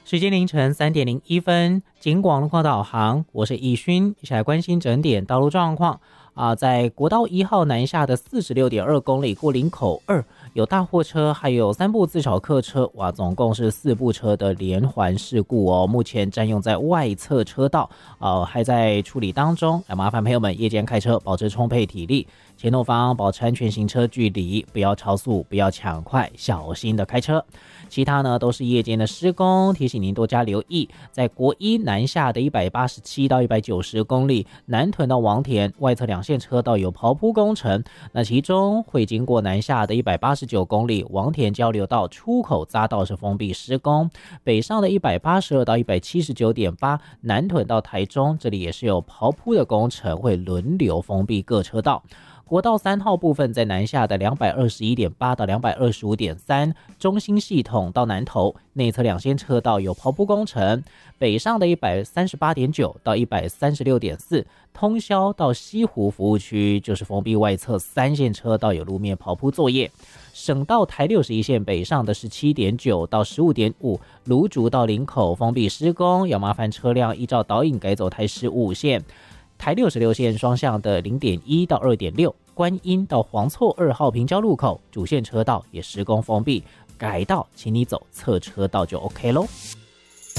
时间凌晨3:01，警广路况导航，我是易勋，一起来关心整点道路状况。在国道1号南下的46.2公里过林口2，有大货车，还有3部自小客车，总共是4部车的连环事故哦。目前占用在外侧车道，还在处理当中。麻烦朋友们夜间开车保持充沛体力，前后方保持安全行车距离，不要超速，不要抢快，小心的开车。其他呢都是夜间的施工，提醒您多加留意。在国一南下的187到190公里，南屯到王田外侧2线车道有刨铺工程，那其中会经过南下的189公里，王田交流道出口匝道是封闭施工。北上的182到179.8，南屯到台中，这里也是有刨铺的工程，会轮流封闭各车道。国道3号部分在南下的221.8到225.3，中兴系统到南投内侧2线车道有刨铺工程，北上的138.9到136.4，通霄到西湖服务区就是封闭外侧3线车道有路面刨铺作业。省道台61线北上的17.9到15.5，芦竹到林口封闭施工，要麻烦车辆依照导引改走台15线。台66线双向的0.1到2.6，观音到黄厝2号平交路口主线车道也施工封闭，改道请你走侧车道就 OK 咯。